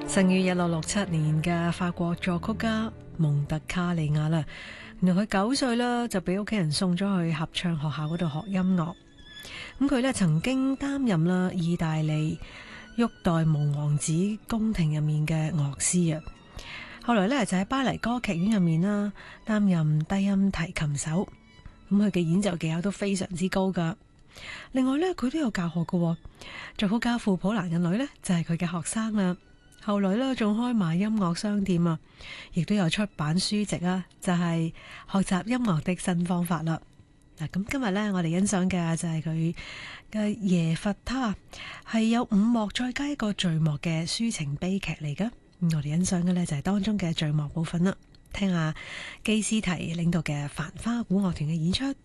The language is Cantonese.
生於1667年嘅法國作曲家蒙特卡利亞啦，原來佢9歲啦就俾屋企人送咗去合唱學校嗰度學音樂。咁佢呢曾經擔任啦意大利沃代蒙王子宮廷入面嘅樂師啊，後來呢就喺巴黎歌劇院入面啦擔任低音提琴手。咁佢嘅演奏技巧都非常之高噶。另外呢，佢都有教學嘅，作曲家傅普蘭嘅女呢，就係佢嘅學生啦。後來呢，仲開埋音樂商店啊，亦都有出版書籍啊，就係學習音樂的新方法啦。嗱，咁今日呢，我哋欣賞嘅就係佢嘅耶弗他，係有5幕再加一個序幕嘅抒情悲劇嚟噶。我哋欣賞嘅呢，就係當中嘅序幕部分啦，聽下基斯提領導嘅繁花古樂團嘅演出。